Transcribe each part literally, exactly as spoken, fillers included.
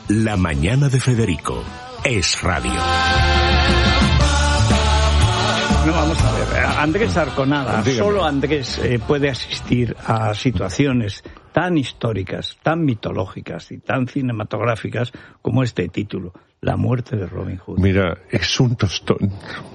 La mañana de Federico es radio. No, vamos a ver. Andrés Arconada, Dígame. Solo Andrés eh, puede asistir a situaciones tan históricas, tan mitológicas y tan cinematográficas como este título, La muerte de Robin Hood. Mira, es un tostón.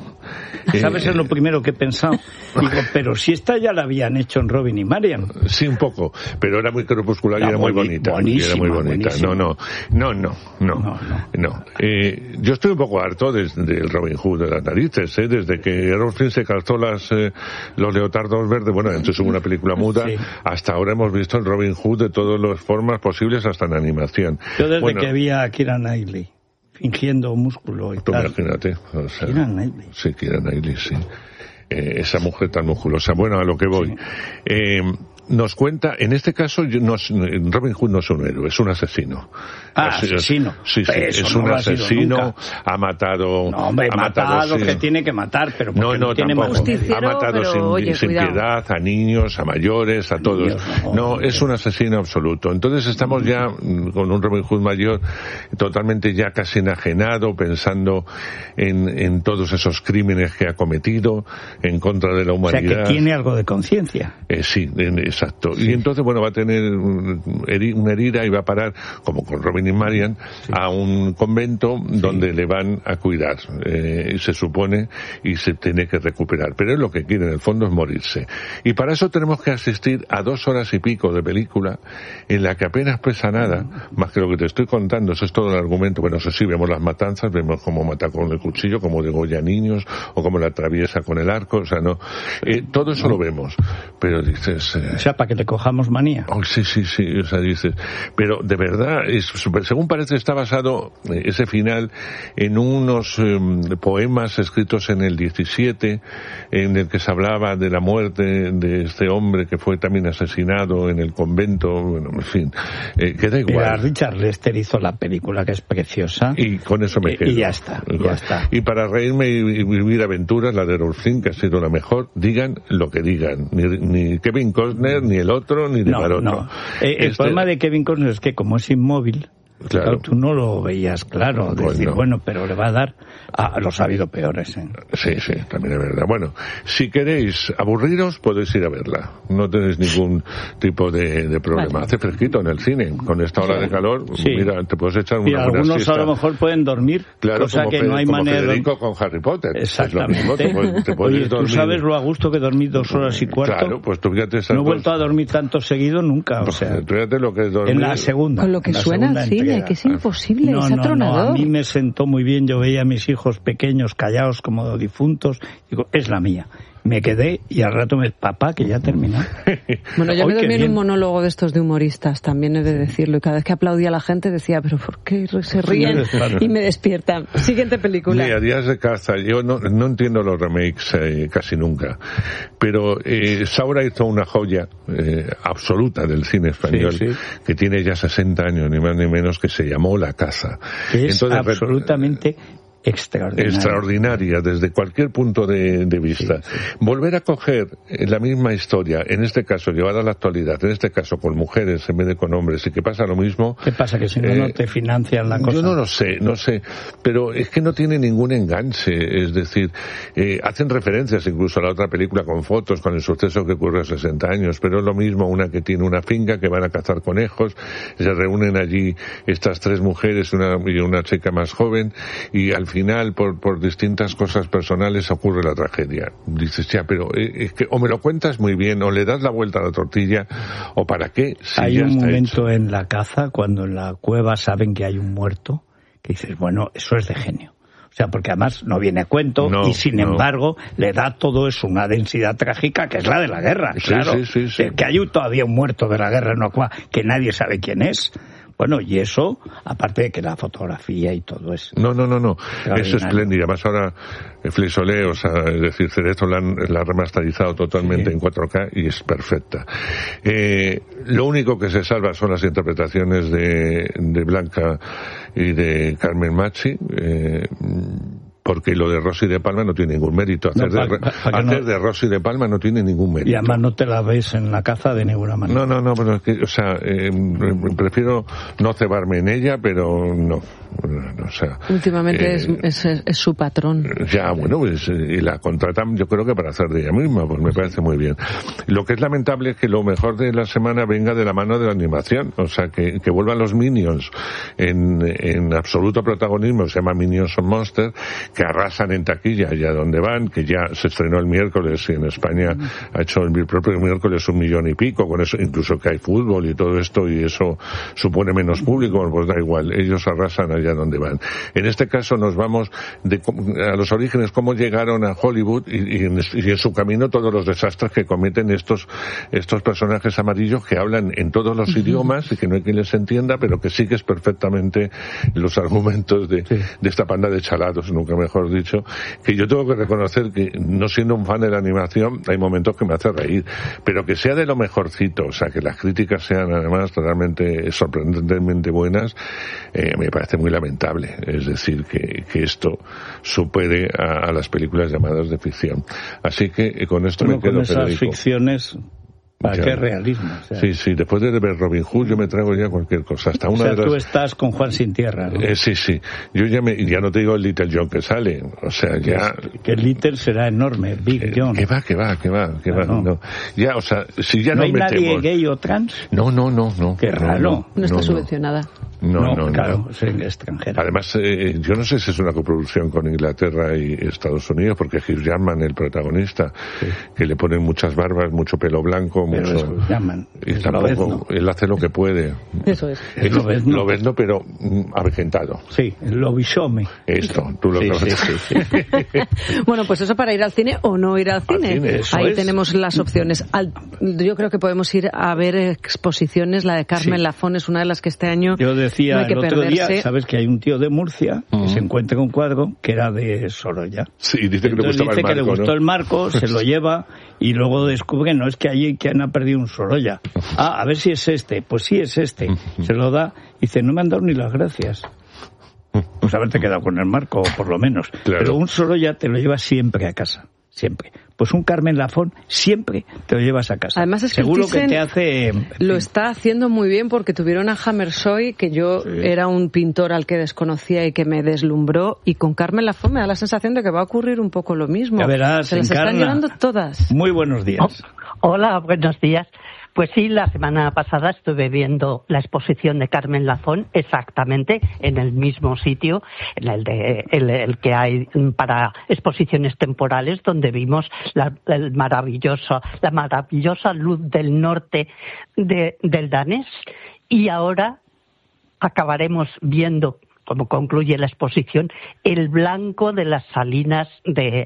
¿Sabes? Eh, Es lo primero que he pensado. Digo, pero si esta ya la habían hecho en Robin y Marian. Sí, un poco, pero era muy crepuscular y Era era muy boni- bonita. buenísima, y era muy bonita. buenísima. No, no, no, no, no, No, no. no. Eh, yo estoy un poco harto del de Robin Hood de las narices, ¿eh? Desde que Errol Flynn se calzó las, eh, los leotardos verdes, bueno, entonces hubo una película muda, Sí. hasta ahora hemos visto el Robin Hood de todas las formas posibles, hasta en animación. Yo desde Bueno, que vi a Keira Knightley fingiendo músculo y tú tal. imagínate. O sea, Keira Knightley. Sí, Keira Knightley, sí. Eh, esa mujer tan musculosa. Bueno, a lo que voy. Sí. Eh, nos cuenta, en este caso, yo no, es- Robin Hood no es un héroe, es un asesino. Ah, Así- asesino. Sí, sí, Eso es no un lo ha sido asesino, nunca. ha matado... No, hombre, ha mata a matado, los sí. que tiene que matar, pero porque No, no, no, tiene tampoco. más remedio. Ha Justiciero, matado pero, sin, oye, sin cuidado. piedad a niños, a mayores, a todos. Niños, no, No, hombre. es un asesino absoluto. Entonces estamos ya mm, con un Robin Hood mayor totalmente ya casi enajenado, pensando en, en todos esos crímenes que ha cometido en contra de la O sea, humanidad. que tiene algo de conciencia. Eh, sí, en- exacto. Y entonces, bueno, va a tener un- heri- una herida y va a parar, como con Robin y Marian, a un convento donde le van a cuidar, eh, se supone, y se tiene que recuperar. Pero él lo que quiere, en el fondo, es morirse. Y para eso tenemos que asistir a dos horas y pico de película en la que apenas pesa nada, más que lo que te estoy contando. Eso es todo el argumento. Bueno, eso sí, vemos las matanzas, vemos cómo mata con el cuchillo, cómo degolla a niños, o cómo la atraviesa con el arco, o sea, no. Eh, todo eso lo vemos. Pero dices... eh, O sea, para que le cojamos manía. Oh, sí, sí, sí, o sea, dices, pero de verdad, es, super- según parece está basado eh, ese final en unos eh, poemas escritos en el diecisiete, en el que se hablaba de la muerte de este hombre que fue también asesinado en el convento, bueno, en fin, eh, que da Mira, igual. Richard Lester hizo la película, que es preciosa. Y con eso me Y- quedo. y ya está, ya está. Y para reírme y, y vivir aventuras, la de Errol Flynn, que ha sido la mejor, digan lo que digan. Ni, ni Kevin Costner, ni el otro, ni de No, otro. no. Eh, el Este- problema de Kevin Costner es que como es inmóvil, Claro. claro, tú no lo veías claro. Pues Decir, no. bueno, pero le va a dar a los ha habido peores. ¿eh? Sí, sí, también es verdad. Bueno, si queréis aburriros, podéis ir a verla. No tenéis ningún tipo de, de problema. Vale. Hace fresquito en el cine. Con esta hora de calor, Sí. mira, te puedes echar una Y buena algunos siesta. a lo mejor pueden dormir, Claro, cosa como que Fe- no hay como manera de... Federico con Harry Potter. Es lo Exactamente. mismo, te puedes- te puedes Oye, ¿tú dormir. sabes lo a gusto que dormí dos horas y cuarto? Claro, pues tú fíjate esas No he dos- vuelto a dormir tanto seguido nunca, o pues, sea, tú fíjate lo que es dormir. en la segunda. Con lo que en la suena segunda al cine, entrega. que es imposible, No, es no, no, atronador. a mí me sentó muy bien, yo veía a mis hijos pequeños callados como difuntos, digo, es la mía. Me quedé y al rato me, papá, que ya terminó. Bueno, yo Ay, me qué dormí en bien. un monólogo de estos de humoristas, también he de decirlo, y cada vez que aplaudía a la gente decía, pero ¿por qué se ríen? Y me despiertan. Siguiente película. Mira, Días de caza. Yo no, no entiendo los remakes eh, casi nunca. Pero eh, Saura hizo una joya eh, absoluta del cine español, Sí, sí. que tiene ya sesenta años, ni más ni menos, que se llamó La Casa. Que es Entonces, re- absolutamente extraordinario. extraordinaria desde cualquier punto de, de vista. Volver a coger eh, la misma historia, en este caso llevada a la actualidad, en este caso con mujeres en vez de con hombres, y que pasa lo mismo. ¿Qué pasa? Que si no, Eh, no te financian la cosa. Yo no lo sé, no sé, pero es que no tiene ningún enganche, es decir, eh, hacen referencias incluso a la otra película con fotos, con el suceso que ocurre hace sesenta años, pero es lo mismo una que tiene una finca, que van a cazar conejos, se reúnen allí estas tres mujeres una, y una chica más joven, y al final, por, por distintas cosas personales, ocurre la tragedia. Dices, ya, pero eh, es que o me lo cuentas muy bien, o le das la vuelta a la tortilla, o para qué, si Hay ya un está momento hecho. en la caza, cuando en la cueva saben que hay un muerto, que dices, bueno, eso es de genio. O sea, porque además no viene a cuento No, y sin no. embargo le da todo eso una densidad trágica que es la de la guerra. Sí, claro, sí, sí, sí. que hay todavía un muerto de la guerra en la cueva que nadie sabe quién es. Bueno, y eso, aparte de que la fotografía y todo eso. No, no, no, no. Es Extraordinario. espléndida. Además ahora eh, Flisolé, o sea, es decir, Cerezo la, han- la ha remasterizado totalmente Sí. en cuatro K y es perfecta. Eh, lo único que se salva son las interpretaciones de, de Blanca y de Carmen Machi. Eh, porque lo de Rosy de Palma no tiene ningún mérito. Hacer, no, pa, pa, pa de, hacer no, de Rosy de Palma no tiene ningún mérito. Y además no te la ves en la caza de ninguna manera. No, no, no, pero es que, o sea, eh, prefiero no cebarme en ella, pero no. O sea, últimamente eh, es, es, es su patrón. Ya, bueno, pues y la contratan yo creo que para hacer de ella misma, pues me parece muy bien. Lo que es lamentable es que lo mejor de la semana venga de la mano de la animación, o sea, que, que vuelvan los Minions en, en absoluto protagonismo, se llama Minions on Monsters, que arrasan en taquilla allá donde van, que ya se estrenó el miércoles y en España mm. ha hecho el propio miércoles un millón y pico, con eso incluso que hay fútbol y todo esto y eso supone menos público, pues da igual, ellos arrasan allá donde van. En este caso nos vamos de, a los orígenes, cómo llegaron a Hollywood y, y, en, y en su camino todos los desastres que cometen estos estos personajes amarillos que hablan en todos los idiomas y que no hay quien les entienda, pero que sigues perfectamente los argumentos de, sí. de esta panda de chalados, nunca mejor dicho, que yo tengo que reconocer que no siendo un fan de la animación hay momentos que me hace reír, pero que sea de lo mejorcito, o sea, que las críticas sean además totalmente sorprendentemente buenas, eh, me parece muy lamentable, es decir, que, que esto supere a, a las películas llamadas de ficción. Así que eh, con esto bueno, me quedo, con esas Federico. Ficciones, ¿para ya. qué realismo? O sea, sí, sí, después de ver Robin Hood yo me traigo ya cualquier cosa, hasta una o sea, de las... tú estás con Juan Sin Tierra, ¿no? Eh, sí, sí, yo ya me, ya no te digo el Little John que sale, o sea, ya... Que el Little será enorme, Big eh, John. Que va, que va, que va, que va, no. no. Ya, o sea, si ya ¿No no hay metemos... nadie gay o trans? No, no, no, no. Qué raro. No, no está no, subvencionada. No, no, no. Claro, no. es extranjera. Además, eh, yo no sé si es una coproducción con Inglaterra y Estados Unidos, porque Hugh Jackman, el protagonista, sí. que le ponen muchas barbas, mucho pelo blanco, pero mucho... Es Hugh Jackman. Y es tampoco, él hace lo que puede. Eso es. es lo ves, no, no, pero mm, avejentado. Sí, lo bisome. Esto, tú lo sí, conoces. Sí, sí, sí. Bueno, pues eso para ir al cine o no ir al cine. Al cine Ahí es. tenemos las opciones. Al, yo creo que podemos ir a ver exposiciones. La de Carmen sí. Lafón es una de las que este año yo decía no hay que el otro perderse. Día, sabes que hay un tío de Murcia uh-huh. que se encuentra con un cuadro que era de Sorolla. Sí, dice que Entonces le gustaba dice el marco, que le gustó ¿no? el marco, se lo lleva y luego descubre, no, es que allí quien ha perdido un Sorolla. Ah, a ver si es este. Pues sí, es este. Se lo da y dice, no me han dado ni las gracias. Pues haberte quedado con el marco, por lo menos. Claro. Pero un Sorolla te lo llevas siempre a casa. Siempre. Pues un Carmen Lafón siempre te lo llevas a casa. Además es que seguro que te hace... Lo está haciendo muy bien porque tuvieron a Hammershøi, que yo sí. era un pintor al que desconocía y que me deslumbró, y con Carmen Lafón me da la sensación de que va a ocurrir un poco lo mismo. Ya verás, se las Encarna. Están llevando todas. Muy buenos días. Oh, hola, buenos días. Pues sí, la semana pasada estuve viendo la exposición de Carmen Lafón exactamente en el mismo sitio, en el, de, el, el que hay para exposiciones temporales, donde vimos la, el maravilloso, la maravillosa luz del norte de, del danés, y ahora acabaremos viendo, como concluye la exposición, el blanco de las salinas de...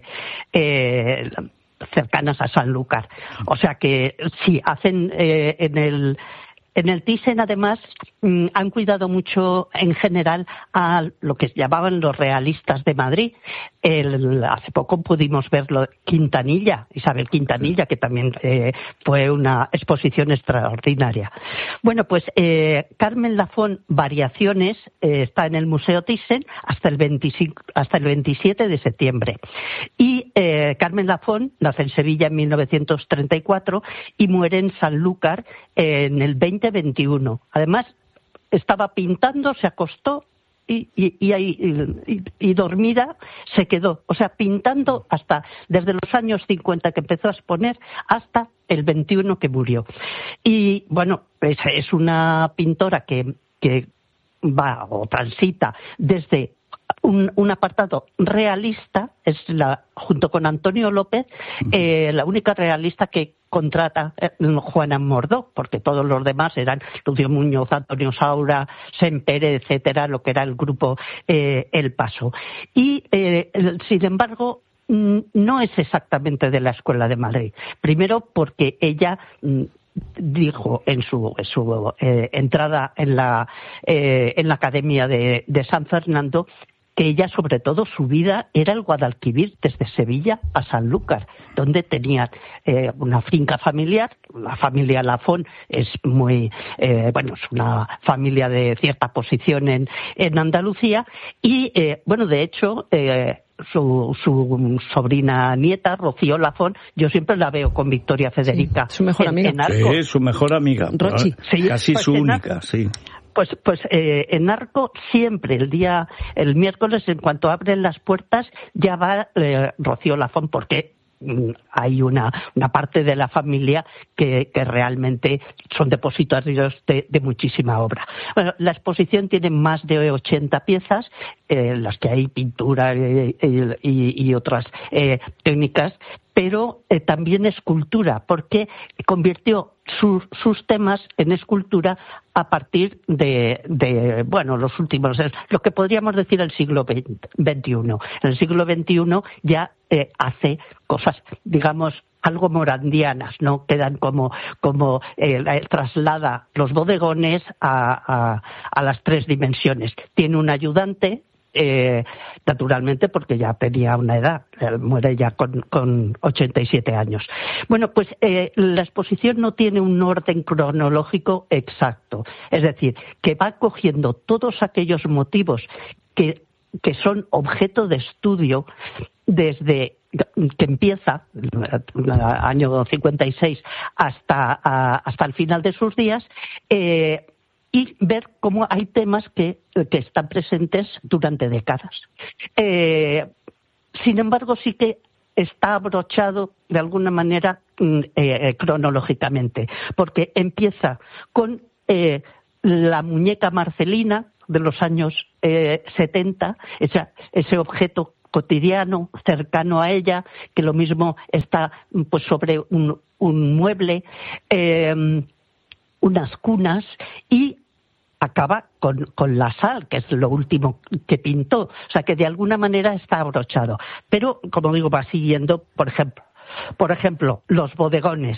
Eh, cercanas a Sanlúcar. O sea que sí, hacen eh, en el en el Thyssen además mmm, han cuidado mucho en general a lo que llamaban los realistas de Madrid. El, hace poco pudimos verlo Quintanilla, Isabel Quintanilla, que también eh, fue una exposición extraordinaria. Bueno, pues eh, Carmen Lafón Variaciones eh, está en el Museo Thyssen hasta el veinticinco, hasta el veintisiete de septiembre. Y eh, Carmen Lafón nace en Sevilla en mil novecientos treinta y cuatro y muere en Sanlúcar eh, en el veinte veintiuno. Además, estaba pintando, se acostó y, y, y, y, y dormida se quedó. O sea, pintando hasta desde los años cincuenta que empezó a exponer hasta el veintiuno que murió. Y bueno, es, es una pintora que, que va o transita desde un, un apartado realista, es la junto con Antonio López, eh, la única realista que contrata eh, Juana Mordó, porque todos los demás eran Lucio Muñoz, Antonio Saura, Sempere, etcétera, lo que era el grupo eh, El Paso. Y, eh, sin embargo, no es exactamente de la Escuela de Madrid. Primero porque ella dijo en su, en su eh, entrada en la, eh, en la Academia de, de San Fernando, que ella, sobre todo, su vida era el Guadalquivir, desde Sevilla a Sanlúcar, donde tenía eh, una finca familiar. La familia Lafón es muy, eh, bueno, es una familia de cierta posición en, en Andalucía, y, eh, bueno, de hecho, eh, su, su sobrina nieta, Rocío Lafón, yo siempre la veo con Victoria Federica. Sí, su mejor amiga. En, en Arco. Sí, su mejor amiga. Rochi. Sí, casi pues su única, Arco, sí. Pues, pues eh, en Arco siempre, el día, el miércoles, en cuanto abren las puertas, ya va eh, Rocío Lafón, porque hay una, una parte de la familia que, que realmente son depositarios de, de muchísima obra. Bueno, la exposición tiene más de ochenta piezas, eh, en las que hay pintura y, y, y otras eh, técnicas, pero eh, también escultura, porque convirtió sus, sus temas en escultura a partir de, de, bueno, los últimos, lo que podríamos decir el siglo veintiuno. En el siglo veintiuno ya eh, hace cosas, digamos, algo morandianas, ¿no? Quedan como, como eh, traslada los bodegones a, a, a las tres dimensiones. Tiene un ayudante, Eh, naturalmente porque ya tenía una edad, él muere ya con, con ochenta y siete años. Bueno, pues eh, la exposición no tiene un orden cronológico exacto, es decir, que va cogiendo todos aquellos motivos que, que son objeto de estudio desde que empieza el año cincuenta y seis hasta, a, hasta el final de sus días, eh, y ver cómo hay temas que, que están presentes durante décadas. Eh, sin embargo, sí que está abrochado de alguna manera eh, cronológicamente, porque empieza con eh, la muñeca Marcelina de los años eh, setenta, esa, ese objeto cotidiano, cercano a ella, que lo mismo está pues sobre un, un mueble, eh, unas cunas, y acaba con, con la sal, que es lo último que pintó. O sea, que de alguna manera está abrochado. Pero, como digo, va siguiendo, por ejemplo, por ejemplo, los bodegones.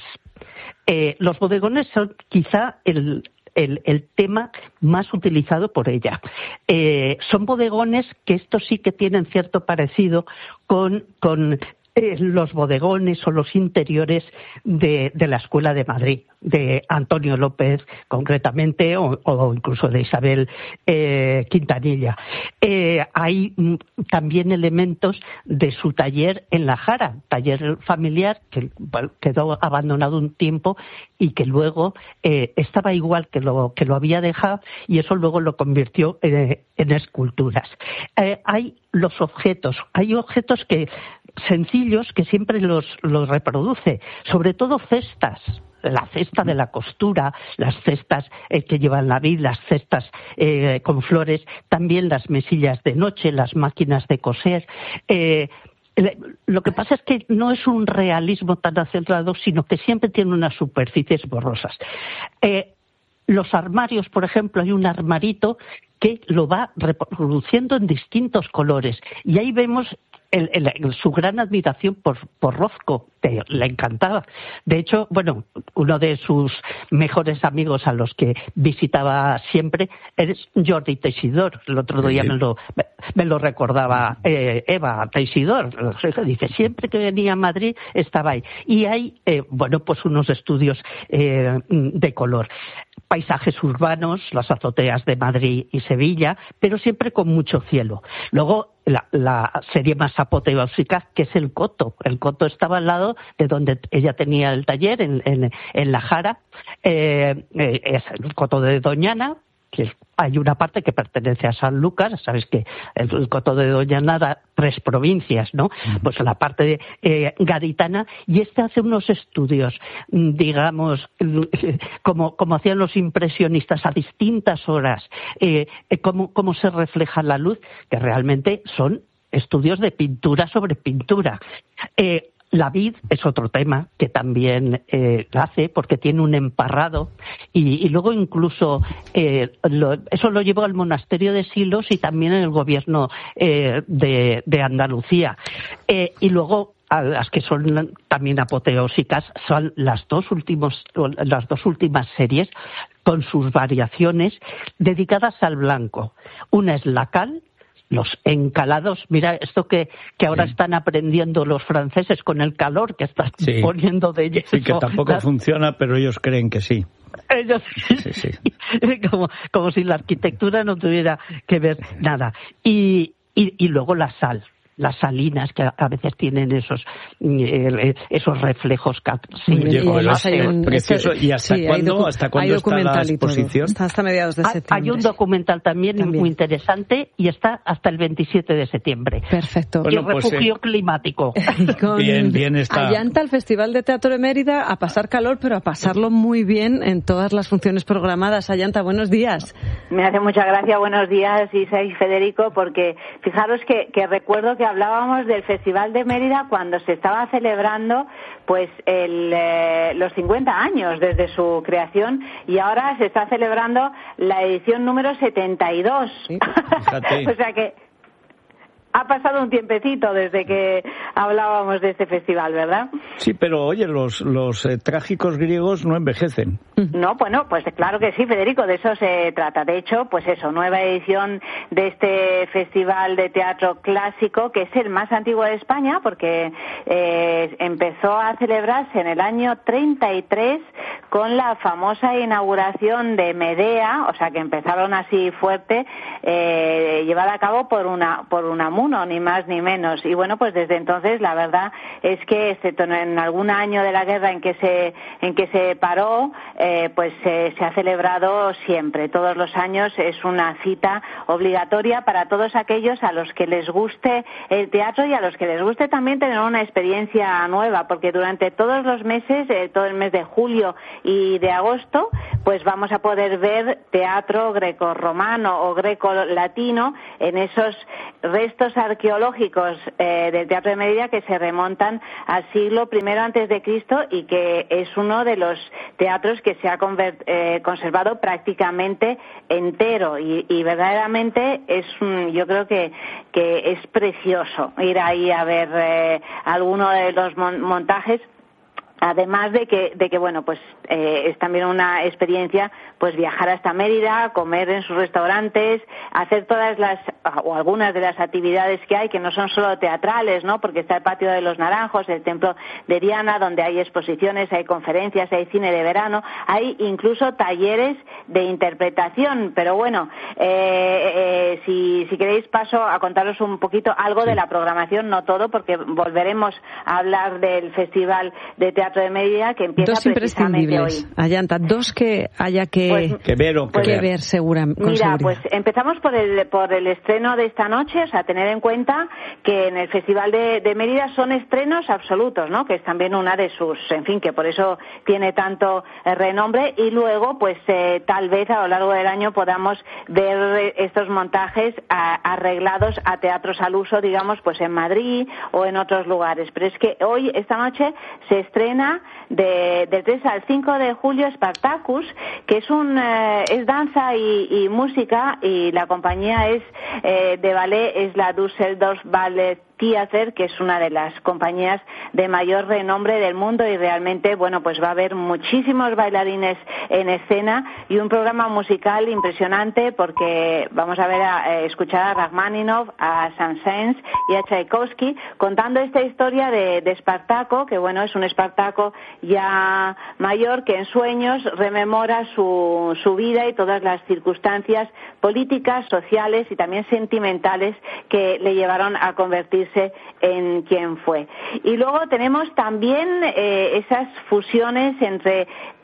Eh, los bodegones son quizá el, el, el tema más utilizado por ella. Eh, son bodegones que estos sí que tienen cierto parecido con... con los bodegones o los interiores de, de la Escuela de Madrid, de Antonio López concretamente, o, o incluso de Isabel eh, Quintanilla. Eh, hay mm, también elementos de su taller en La Jara, taller familiar que bueno, quedó abandonado un tiempo y que luego eh, estaba igual que lo, que lo había dejado, y eso luego lo convirtió eh, en esculturas. Eh, hay los objetos, hay objetos que sencillos que siempre los, los reproduce, sobre todo cestas, la cesta de la costura, las cestas eh, que llevan la vid, las cestas eh, con flores, también las mesillas de noche, las máquinas de coser. Eh, Lo que pasa es que no es un realismo tan acentuado, sino que siempre tiene unas superficies borrosas. Eh, los armarios, por ejemplo, hay un armarito que lo va reproduciendo en distintos colores, y ahí vemos El, el, su gran admiración por, por Rothko, que le encantaba. De hecho, bueno, uno de sus mejores amigos a los que visitaba siempre es Jordi Teixidor. El otro día me lo, me lo recordaba eh, Eva Teixidor. Dice, siempre que venía a Madrid estaba ahí. Y hay, eh, bueno, pues unos estudios eh, de color. Paisajes urbanos, las azoteas de Madrid y Sevilla, pero siempre con mucho cielo. Luego, la, la serie más apoteósica, que es el Coto. El Coto estaba al lado de donde ella tenía el taller, en, en, en La Jara. Eh, eh, es el Coto de Doñana, que hay una parte que pertenece a San Lucas, sabes que el, el Coto de Doñana da tres provincias, ¿no? Uh-huh. Pues la parte eh, gaditana, y este hace unos estudios, digamos, como, como hacían los impresionistas a distintas horas, eh, cómo, cómo se refleja la luz, que realmente son estudios de pintura sobre pintura. Eh, La vid es otro tema que también eh, hace, porque tiene un emparrado, y, y luego incluso eh, lo, eso lo llevó al monasterio de Silos y también en el gobierno eh, de, de Andalucía. Eh, y luego, a las que son también apoteósicas, son las dos últimos, las dos últimas series con sus variaciones dedicadas al blanco. Una es la cal, los encalados, mira esto que, que ahora sí. están aprendiendo los franceses con el calor que están sí. poniendo de yeso. Sí, que tampoco las... funciona, pero ellos creen que sí. Ellos sí, sí. Como, como si la arquitectura no tuviera que ver nada. Y, y, y luego la sal. las salinas que a veces tienen esos eh, esos reflejos. Sí, y, pues, hay un, precioso. ¿Y hasta sí, cuándo, docu- hasta cuándo está la exposición? Está hasta mediados de septiembre. Hay un documental también, también muy interesante y está hasta el veintisiete de septiembre. Perfecto. Bueno, y pues, refugio eh, climático. Bien, bien está. Ayanta, el Festival de Teatro de Mérida, a pasar calor, pero a pasarlo muy bien en todas las funciones programadas. Ayanta, buenos días. Me hace mucha gracia, buenos días, Isa y Federico, porque fijaros que, que recuerdo que hablábamos del Festival de Mérida cuando se estaba celebrando pues el, eh, los cincuenta años desde su creación, y ahora se está celebrando la edición número setenta y dos. Sí, o sea que ha pasado un tiempecito desde que hablábamos de este festival, ¿verdad? Sí, pero oye, los, los eh, trágicos griegos no envejecen. No, bueno, pues claro que sí, Federico, de eso se trata. De hecho, pues eso, nueva edición de este festival de teatro clásico, que es el más antiguo de España, porque eh, empezó a celebrarse en el año treinta y tres con la famosa inauguración de Medea, o sea que empezaron así fuerte, eh, llevada a cabo por una por Unamuno, ni más ni menos. Y bueno, pues desde entonces la verdad es que, excepto en algún año de la guerra en que se en que se paró, eh, pues eh, se ha celebrado siempre, todos los años. Es una cita obligatoria para todos aquellos a los que les guste el teatro y a los que les guste también tener una experiencia nueva, porque durante todos los meses, eh, todo el mes de julio y de agosto, pues vamos a poder ver teatro grecorromano o grecolatino en esos restos arqueológicos eh, del Teatro de Mérida que se remontan al siglo primero antes de Cristo, y que es uno de los teatros que se ha convert, eh, conservado prácticamente entero, y, y verdaderamente es un, yo creo que, que es precioso ir ahí a ver eh, alguno de los mon- montajes. Además de que, de que bueno, pues eh, es también una experiencia, pues viajar hasta Mérida, comer en sus restaurantes, hacer todas las, o algunas de las actividades que hay, que no son solo teatrales, ¿no? Porque está el Patio de los Naranjos, el Templo de Diana, donde hay exposiciones, hay conferencias, hay cine de verano, hay incluso talleres de interpretación. Pero bueno, eh, eh, si, si queréis paso a contaros un poquito algo de la programación, no todo, porque volveremos a hablar del Festival de Teatro de Mérida, que empieza dos precisamente hoy. Ayanta, dos que haya que, pues, que ver o que, pues, ver. ver segura, con Mira, seguridad. pues empezamos por el por el estreno de esta noche, o sea, tener en cuenta que en el Festival de, de Mérida son estrenos absolutos, ¿no? Que es también una de sus, en fin, que por eso tiene tanto eh, renombre, y luego, pues eh, tal vez a lo largo del año podamos ver estos montajes a, arreglados a teatros al uso, digamos, pues en Madrid o en otros lugares. Pero es que hoy, esta noche, se estrena de, del tres al cinco de julio Spartacus, que es un eh, es danza y, y música, y la compañía es eh, de ballet es la Düsseldorf Ballet Theater, que es una de las compañías de mayor renombre del mundo, y realmente, bueno, pues va a haber muchísimos bailarines en escena y un programa musical impresionante, porque vamos a ver a, a escuchar a Rachmaninoff, a Saint-Saëns y a Tchaikovsky contando esta historia de, de Espartaco, que bueno, es un Espartaco ya mayor que en sueños rememora su, su vida y todas las circunstancias políticas, sociales y también sentimentales que le llevaron a convertirse en quien fue. Y luego tenemos también eh, esas fusiones entre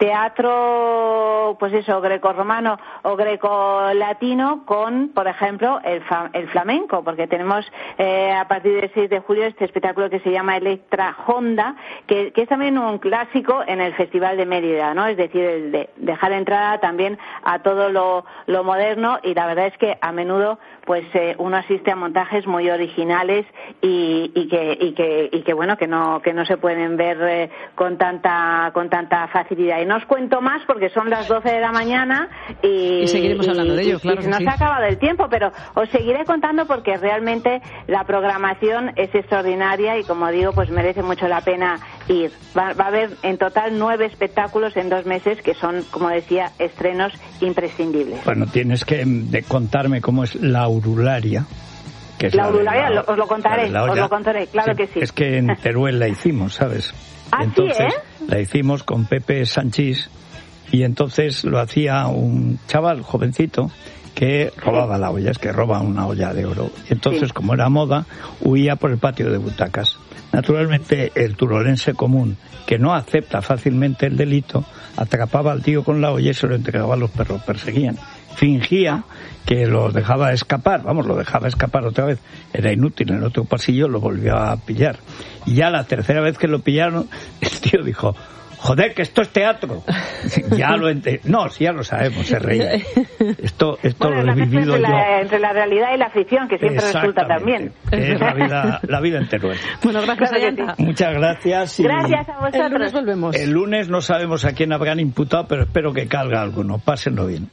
teatro, pues eso, grecorromano o grecolatino con, por ejemplo, el, fa- el flamenco, porque tenemos eh, a partir del seis de julio este espectáculo que se llama Electra Honda, que, que es también un clásico en el Festival de Mérida, ¿no? Es decir, el de dejar entrada también a todo lo, lo moderno, y la verdad es que a menudo pues eh, uno asiste a montajes muy originales y, y que y que y que bueno que no que no se pueden ver eh, con tanta con tanta facilidad. Y no os cuento más porque son las doce de la mañana y, y seguiremos y, hablando de ello, y, claro y que nos sí. ha acabado el tiempo, pero os seguiré contando porque realmente la programación es extraordinaria y, como digo, pues merece mucho la pena ir. Va, va a haber en total nueve espectáculos en dos meses que son, como decía, estrenos imprescindibles. Bueno, tienes que de contarme cómo es la Aurularia. Que es la la Aurularia, la, os lo contaré, os lo contaré, claro sí, que sí. Es que en Teruel la hicimos, ¿sabes? Ah, entonces, sí, ¿eh? La hicimos con Pepe Sanchís, y entonces lo hacía un chaval jovencito que robaba la olla, es que roba una olla de oro. Y entonces, sí. como era moda, huía por el patio de butacas. Naturalmente, el turolense común, que no acepta fácilmente el delito, atrapaba al tío con la olla y se lo entregaba a los perros, perseguían. Fingía que los dejaba escapar, vamos, lo dejaba escapar otra vez. Era inútil, en otro pasillo lo volvió a pillar. Y ya la tercera vez que lo pillaron, el tío dijo... Joder, que esto es teatro. Ya lo ent... No, sí, ya lo sabemos, se reía. Esto, esto bueno, lo he vivido entre yo. La, entre la realidad y la ficción, que siempre resulta también. Es la vida, la vida entera. Bueno, gracias, Ayanta. Muchas gracias. Y gracias a vosotros. El lunes volvemos. El lunes no sabemos a quién habrán imputado, pero espero que calga alguno. Pásenlo bien.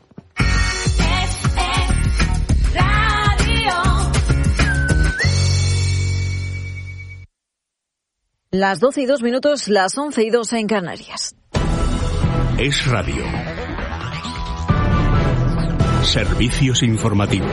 Las doce y dos minutos, las once y dos en Canarias. Es Radio. Servicios informativos.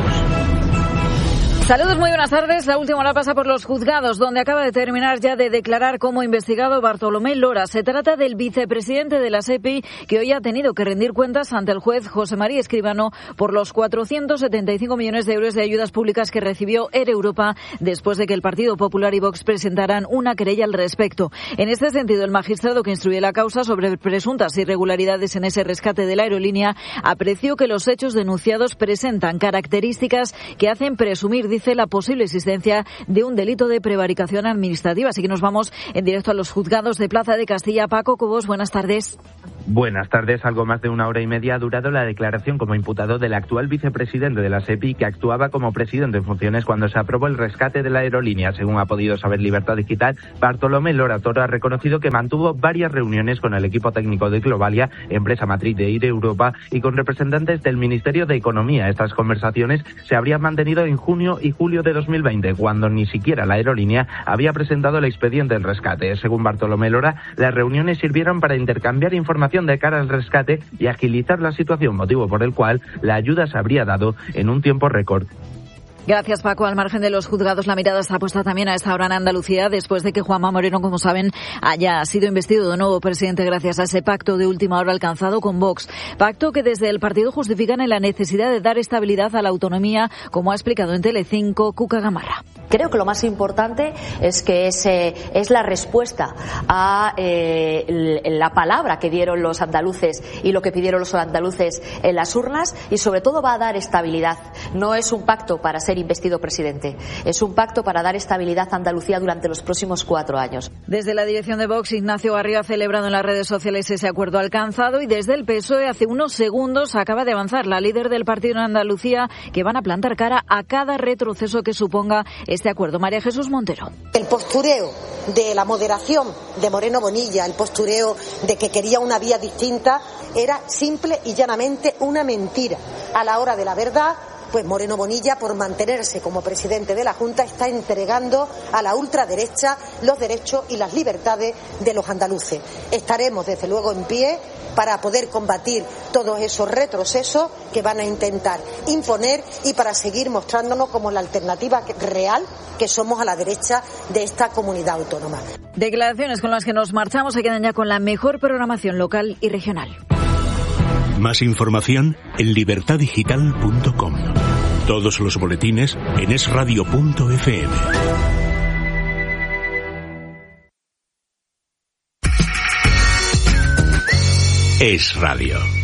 Saludos, muy buenas tardes. La última hora pasa por los juzgados, donde acaba de terminar ya de declarar como investigado Bartolomé Lora. Se trata del vicepresidente de la SEPI, que hoy ha tenido que rendir cuentas ante el juez José María Escribano por los cuatrocientos setenta y cinco millones de euros de ayudas públicas que recibió Air Europa después de que el Partido Popular y Vox presentaran una querella al respecto. En este sentido, el magistrado que instruye la causa sobre presuntas irregularidades en ese rescate de la aerolínea apreció que los hechos denunciados presentan características que hacen presumir, dice, la posible existencia de un delito de prevaricación administrativa. Así que nos vamos en directo a los juzgados de Plaza de Castilla. Paco Cobos, buenas tardes. Buenas tardes. Algo más de una hora y media ha durado la declaración como imputado del actual vicepresidente de la SEPI, que actuaba como presidente en funciones cuando se aprobó el rescate de la aerolínea. Según ha podido saber Libertad Digital, Bartolomé Lora Toro ha reconocido que mantuvo varias reuniones con el equipo técnico de Globalia, empresa matriz de Air Europa, y con representantes del Ministerio de Economía. Estas conversaciones se habrían mantenido en junio y julio de dos mil veinte, cuando ni siquiera la aerolínea había presentado el expediente del rescate. Según Bartolomé Lora, las reuniones sirvieron para intercambiar información de cara al rescate y agilizar la situación, motivo por el cual la ayuda se habría dado en un tiempo récord. Gracias, Paco. Al margen de los juzgados, la mirada está puesta también a esta hora en Andalucía, después de que Juanma Moreno, como saben, haya sido investido de nuevo presidente gracias a ese pacto de última hora alcanzado con Vox. Pacto que desde el partido justifican en la necesidad de dar estabilidad a la autonomía, como ha explicado en Telecinco Cuca Gamarra. Creo que lo más importante es que es, eh, es la respuesta a eh, la palabra que dieron los andaluces y lo que pidieron los andaluces en las urnas, y sobre todo va a dar estabilidad. No es un pacto para ser investido presidente, es un pacto para dar estabilidad a Andalucía durante los próximos cuatro años. Desde la dirección de Vox, Ignacio Garrido ha celebrado en las redes sociales ese acuerdo alcanzado, y desde el P S O E hace unos segundos acaba de avanzar la líder del partido en Andalucía, que van a plantar cara a cada retroceso que suponga este acuerdo. María Jesús Montero. El postureo de la moderación de Moreno Bonilla, el postureo de que quería una vía distinta, era simple y llanamente una mentira. A la hora de la verdad, pues Moreno Bonilla, por mantenerse como presidente de la Junta, está entregando a la ultraderecha los derechos y las libertades de los andaluces. Estaremos, desde luego, en pie para poder combatir todos esos retrocesos que van a intentar imponer y para seguir mostrándonos como la alternativa real que somos a la derecha de esta comunidad autónoma. Declaraciones con las que nos marchamos se quedan ya con la mejor programación local y regional. Más información en libertad digital punto com. Todos los boletines en es radio punto efe eme. Es Radio.